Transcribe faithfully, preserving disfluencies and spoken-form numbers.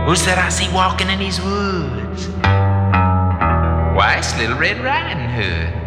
Who's that I see walking in these woods? Why, it's Little Red Riding Hood.